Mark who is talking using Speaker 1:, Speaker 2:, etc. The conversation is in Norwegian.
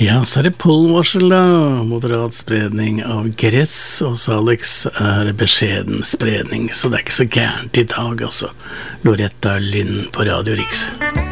Speaker 1: Ja, så det pollenvarsel da, moderat spredning av gress, og så Alex beskjeden spredning, så det ikke så gærent I dag altså. Loretta Lynn på Radio Riks.